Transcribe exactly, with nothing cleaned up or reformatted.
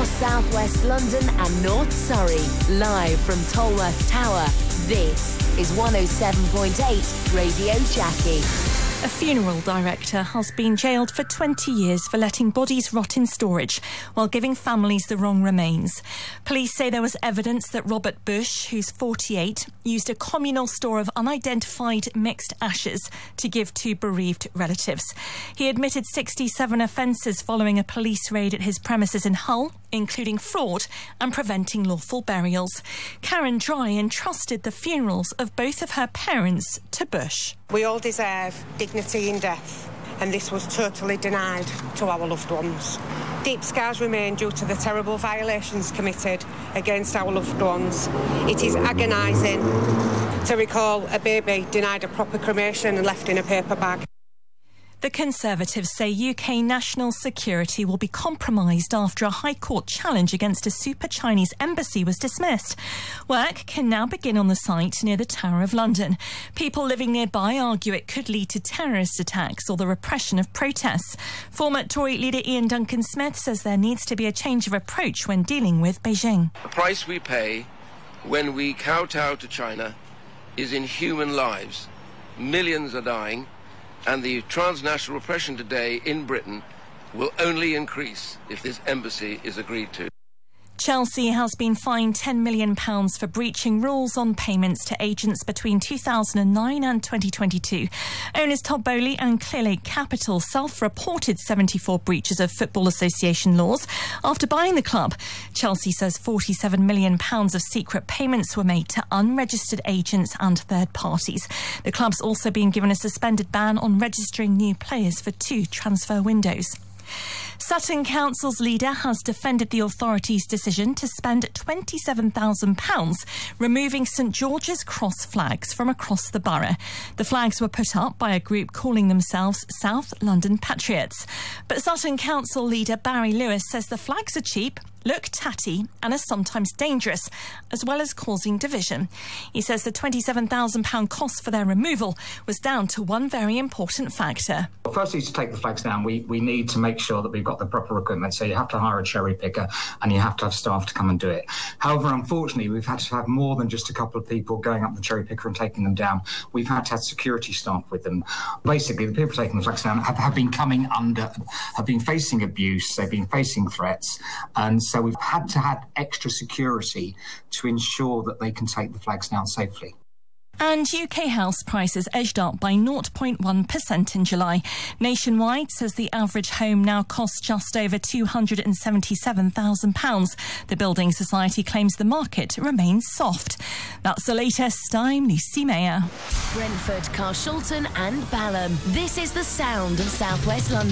South West London and North Surrey. Live from Tolworth Tower, this is one oh seven point eight Radio Jackie. A funeral director has been jailed for twenty years for letting bodies rot in storage while giving families the wrong remains. Police say there was evidence that Robert Bush, who's forty-eight, used a communal store of unidentified mixed ashes to give to bereaved relatives. He admitted sixty-seven offences following a police raid at his premises in Hull, including fraud and preventing lawful burials. Karen Dry entrusted the funerals of both of her parents to Bush. We all deserve dignity in death, and this was totally denied to our loved ones. Deep scars remain due to the terrible violations committed against our loved ones. It is agonising to recall a baby denied a proper cremation and left in a paper bag. The Conservatives say U K national security will be compromised after a High Court challenge against a super Chinese embassy was dismissed. Work can now begin on the site near the Tower of London. People living nearby argue it could lead to terrorist attacks or the repression of protests. Former Tory leader Ian Duncan Smith says there needs to be a change of approach when dealing with Beijing. The price we pay when we kowtow to China is in human lives. Millions are dying. And the transnational repression today in Britain will only increase if this embassy is agreed to. Chelsea has been fined ten million pounds for breaching rules on payments to agents between two thousand nine and twenty twenty-two. Owners Todd Bowley and Clearlake Capital self-reported seventy-four breaches of Football Association laws after buying the club. Chelsea says forty-seven million pounds of secret payments were made to unregistered agents and third parties. The club's also been given a suspended ban on registering new players for two transfer windows. Sutton Council's leader has defended the authorities' decision to spend twenty-seven thousand pounds removing St George's Cross flags from across the borough. The flags were put up by a group calling themselves South London Patriots. But Sutton Council leader Barry Lewis says the flags are cheap, look tatty and are sometimes dangerous, as well as causing division. He says the twenty-seven thousand pounds cost for their removal was down to one very important factor. Well, firstly, to take the flags down, we, we need to make sure that we've got the proper equipment. So you have to hire a cherry picker and you have to have staff to come and do it. However, unfortunately, we've had to have more than just a couple of people going up the cherry picker and taking them down. We've had to have security staff with them. Basically, the people taking the flags down have, have been coming under, have been facing abuse, they've been facing threats, and so we've had to have extra security to ensure that they can take the flags down safely. And U K house prices edged up by zero point one percent in July. Nationwide says the average home now costs just over two hundred seventy-seven thousand pounds. The Building Society claims the market remains soft. That's the latest. I'm Lucy Mayer. Brentford, Carshalton and Balham. This is the sound of South West London.